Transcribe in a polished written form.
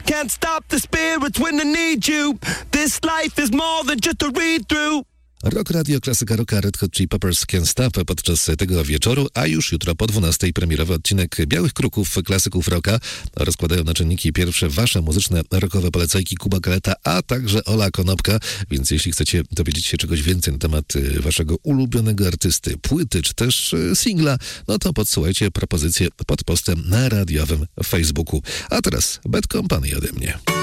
Can't stop the spirits when I need you. This life is more than just a read-through. Rock Radio, klasyka rocka, Red Hot Chili Peppers Can't Stop podczas tego wieczoru, a już jutro po 12:00 premierowy odcinek Białych Kruków, klasyków rocka. Rozkładają na czynniki pierwsze wasze muzyczne rockowe polecajki Kuba Kaleta, a także Ola Konopka, więc jeśli chcecie dowiedzieć się czegoś więcej na temat waszego ulubionego artysty, płyty czy też singla, no to podsyłajcie propozycje pod postem na radiowym Facebooku. A teraz Bad Company ode mnie.